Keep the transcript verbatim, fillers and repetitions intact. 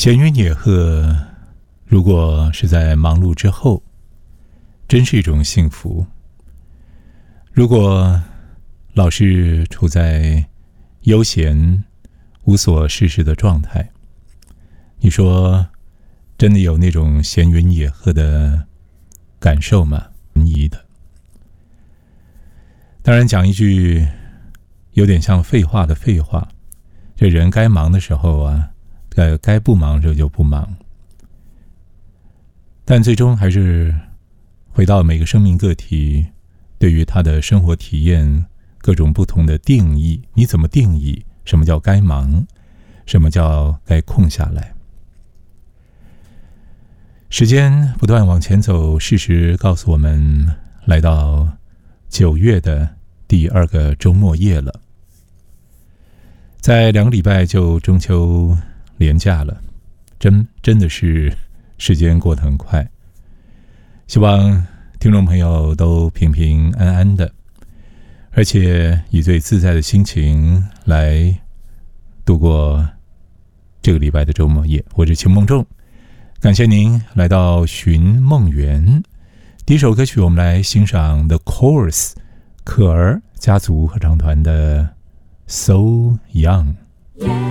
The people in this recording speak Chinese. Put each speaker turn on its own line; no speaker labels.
闲云野鹤，如果是在忙碌之后，真是一种幸福。如果老是处在悠闲无所事事的状态，你说真的有那种闲云野鹤的感受吗？疑的。当然讲一句有点像废话的废话，这人该忙的时候啊，该该不忙这就不忙。但最终还是回到每个生命个体对于他的生活体验各种不同的定义，你怎么定义什么叫该忙，什么叫该空下来？时间不断往前走，事实告诉我们，来到九月的第二个周末夜了。在两个礼拜就中秋连假了，真真的是时间过得很快。希望听众朋友都平平安安的，而且以最自在的心情来度过这个礼拜的周末夜。我是秦梦仲，感谢您来到寻梦园。第一首歌曲我们来欣赏 The Chorus 可儿家族合唱团的 So Young。